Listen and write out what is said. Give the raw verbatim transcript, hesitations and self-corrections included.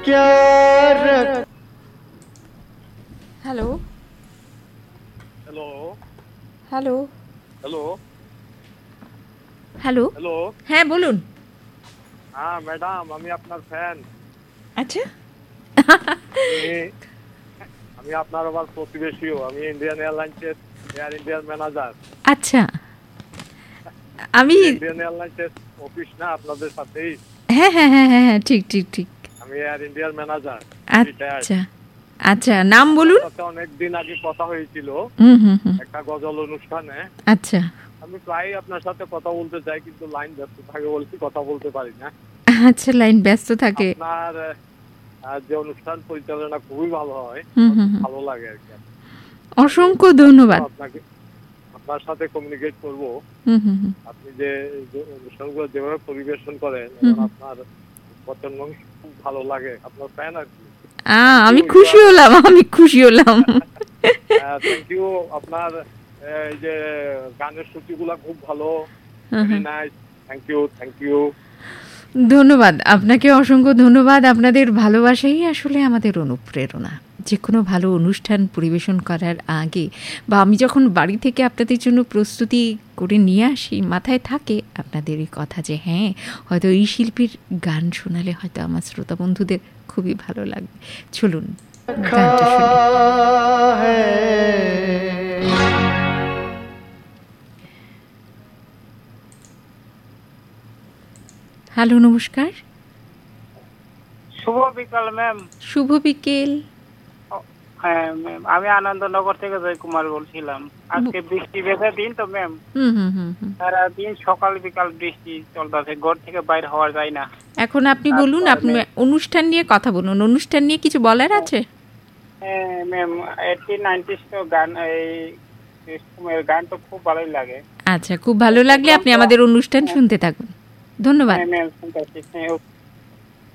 क्या रख। Hello hello hello hello hello hello হ্যাঁ বলুন। হ্যাঁ ম্যাডাম, আমি আপনার ফ্যান। আচ্ছা আমি আমি আপনার আবার প্রতিবেশীও। আমি ইন্ডিয়ান এয়ারলাইন্সের এয়ার ইন্ডিয়ার ম্যানেজার। আচ্ছা আমি ইন্ডিয়ান এয়ারলাইন্সের অফিস না আপনাদের সাথেই? হ্যাঁ হ্যাঁ হ্যাঁ হ্যাঁ হ্যাঁ ঠিক ঠিক ঠিক। আমি এয়ার ইন্ডিয়ার ম্যানেজার। আচ্ছা আচ্ছা নাম বলুন। অনেক দিন আগে কথা হয়েছিল হুম হুম হুম একটা গজল অনুষ্ঠানে। আচ্ছা আমি প্রায় আপনার সাথে কথা বলতে চাই, কিন্তু লাইন ব্যস্ত থাকে বলছি কথা বলতে পারি না। আচ্ছা লাইন ব্যস্ত থাকে। আপনার আহ, যে অনুষ্ঠান পরিচালনা খুবই ভালো হয়, হুম হুম হুম। ভালো লাগে আর কি। অসংখ্য ধন্যবাদ। আপনাকে আপনার সাথে কমিউনিকেট করব। হুম হুম হুম আপনি যে যে অনুষ্ঠানগুলো যেভাবে পরিবেশন করেন, হুম। এবং আপনার পছন্দ খুব ভালো লাগে। আপনার ফ্যান আর কি। আ আমি খুশি হলাম আমি খুশি হলাম। Thank you. আপনার এই যে গানের সূচিগুলো খুব ভালো, হুম very hmm. Nice. Thank you thank you. ধন্যবাদ আপনাকে অসংখ্য ধন্যবাদ। আপনাদের ভালোবাসাই আসলে আমাদের অনুপ্রেরণা। যে কোনো ভালো অনুষ্ঠান পরিবেশন করার আগে বা আমি যখন বাড়ি থেকে আপনাদের জন্য প্রস্তুতি করে নিয়ে আসি, মাথায় থাকে আপনাদের এই কথা যে হ্যাঁ হয়তো এই শিল্পীর গান শোনালে হয়তো আমার শ্রোতা বন্ধুদের খুবই ভালো লাগবে। চলুন গানটা শুনি। হ্যালো নমস্কার। শুভ বিকাল ম্যাম। শুভ বিকেল। হ্যাঁ ম্যাম, আমি আনন্দনগর থেকে জয় কুমার বলছিলাম। আজকে বৃষ্টি ভেজা দিন তো ম্যাম, হুম হুম হুম হুম। সারা দিন সকাল বিকাল বৃষ্টি চলতেছে, ঘর থেকে বাইর হওয়া যায় না। এখন আপনি বলুন, আপনি অনুষ্ঠান নিয়ে কথা বলুন। অনুষ্ঠান নিয়ে কিছু বলার আছে? হ্যাঁ ম্যাম, এইটি নাইনটিস তো গান, এই গান তো খুব ভালোই লাগে। আচ্ছা খুব ভালো লাগলে আপনি আমাদের অনুষ্ঠান শুনতে থাকুন। ধন্যবাদ। হ্যাঁ ম্যাম, শুনতে